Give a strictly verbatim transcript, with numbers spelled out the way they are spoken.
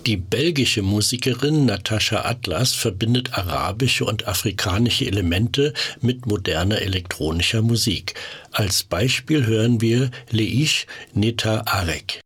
Die belgische Musikerin Natascha Atlas verbindet arabische und afrikanische Elemente mit moderner elektronischer Musik. Als Beispiel hören wir Leish Neta Arek.